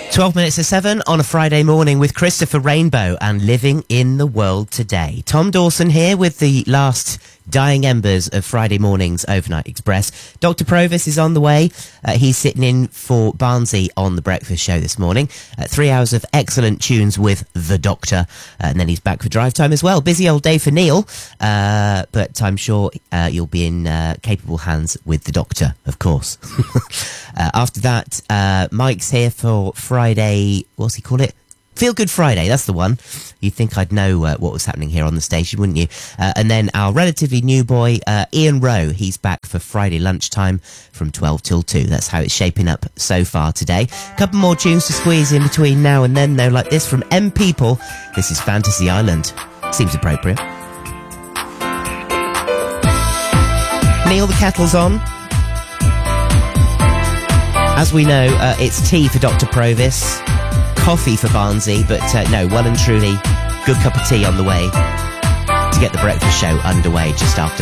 12 minutes to 7 on a Friday morning with Christopher Rainbow and Living in the World Today. Tom Dawson here with the last dying embers of Friday morning's Overnight Express. Dr. Provis is on the way. He's sitting in for Barnsley on the breakfast show this morning. 3 hours of excellent tunes with the Doctor. And then he's back for drive time as well. Busy old day for Neil. But I'm sure you'll be in capable hands with the Doctor, of course. After that, Mike's here for Friday. What's he call it? Feel Good Friday, that's the one. You'd think I'd know what was happening here on the station, wouldn't you? And then our relatively new boy, Ian Rowe, he's back for Friday lunchtime from 12 till 2. That's how it's shaping up so far today. A couple more tunes to squeeze in between now and then, though, like this from M People. This is Fantasy Island. Seems appropriate. Neil, the kettle's on. As we know, it's tea for Dr. Provis. Coffee for Barnsley, but no, well and truly, good cup of tea on the way to get the breakfast show underway just after